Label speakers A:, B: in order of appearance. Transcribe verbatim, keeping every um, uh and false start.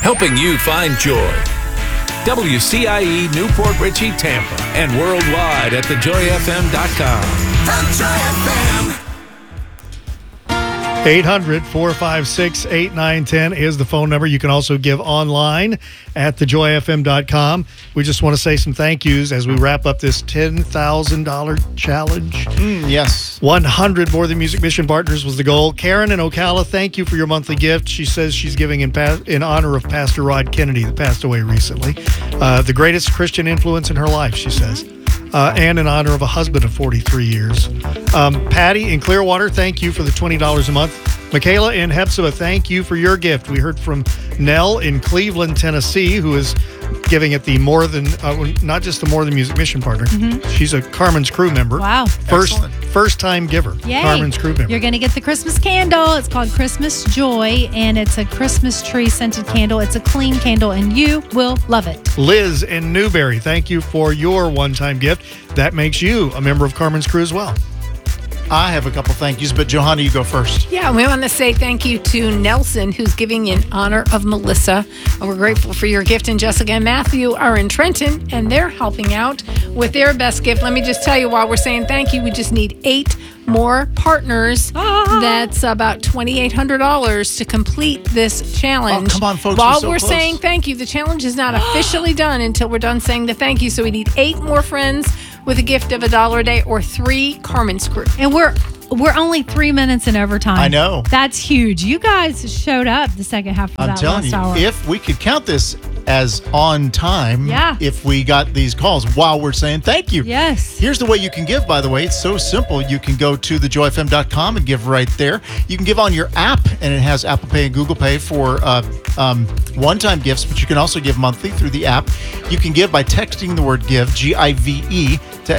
A: helping you find joy. W C I E Newport Richey, Tampa, and worldwide at the joy f m dot com.
B: The Joy F M.
C: eight hundred, four five six, eight nine one zero is the phone number. You can also give online at the joy f m dot com. We just want to say some thank yous as we wrap up this ten thousand dollars challenge.
D: Mm, yes.
C: one hundred More Than Music Mission Partners was the goal. Karen in Ocala, thank you for your monthly gift. She says she's giving in, pa- in honor of Pastor Rod Kennedy that passed away recently. Uh, the greatest Christian influence in her life, she says. Uh, and in honor of a husband of forty-three years. Um, Patty in Clearwater, thank you for the twenty dollars a month. Michaela in Hepzibah, thank you for your gift. We heard from Nell in Cleveland, Tennessee, who is giving at the More Than, uh, not just the More Than Music Mission Partner.
E: Mm-hmm.
C: She's a Carmen's Crew member.
E: Wow.
C: First,
D: Excellent.
C: first time giver.
E: Yay.
C: Carmen's Crew member.
E: You're going to get the Christmas candle. It's called Christmas Joy, and it's a Christmas tree scented candle. It's a clean candle, and you will love it.
C: Liz in Newberry, thank you for your one-time gift. That makes you a member of Carmen's Crew as well.
D: I have a couple thank yous, but Johanna, you go first.
F: Yeah, we want to say thank you to Nelson, who's giving in honor of Melissa. And we're grateful for your gift. And Jessica and Matthew are in Trenton, and they're helping out with their best gift. Let me just tell you, while we're saying thank you, we just need eight more partners.
E: Ah.
F: That's about twenty-eight hundred dollars to complete this challenge.
D: Oh, come on, folks,
F: While
D: we're so
F: we're
D: close.
F: saying thank you, the challenge is not officially done until we're done saying the thank you. So we need eight more friends with a gift of a dollar a day or three Carmen's Crew.
E: And we're we're only three minutes in overtime.
D: I know.
E: That's huge. You guys showed up the second half of
D: I'm
E: that
D: telling
E: last
D: you,
E: hour.
D: if we could count this as on time,
E: Yeah.
D: if we got these calls while we're saying thank you.
E: Yes.
D: Here's the way you can give, by the way. It's so simple. You can go to the joy f m dot com and give right there. You can give on your app, and it has Apple Pay and Google Pay for uh, um, one-time gifts, but you can also give monthly through the app. You can give by texting the word GIVE, G I V E, to